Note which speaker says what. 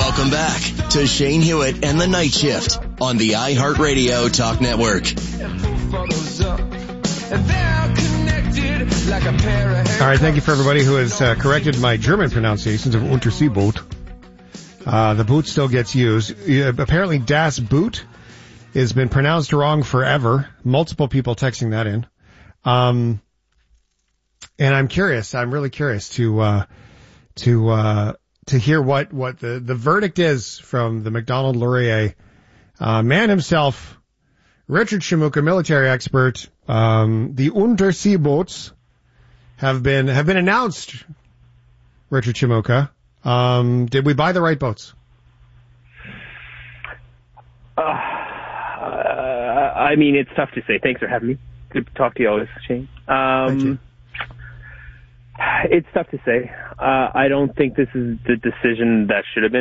Speaker 1: Welcome back to Shane Hewitt and the Night Shift on the iHeartRadio Talk Network.
Speaker 2: All right, thank you for everybody who has corrected my German pronunciations of Unterseeboot. The boot still gets used. Apparently Das Boot has been pronounced wrong forever. Multiple people texting that in. And I'm curious. I'm really curious to hear what the verdict is from the Macdonald Laurier man himself, Richard Shimooka, military expert. The Unterseeboots have been announced. Richard Shimooka, did we buy the right boats?
Speaker 3: I mean, it's tough to say. Thanks for having me. Good to talk to you always, Shane.
Speaker 2: Thank you.
Speaker 3: It's tough to say. I don't think this is the decision that should have been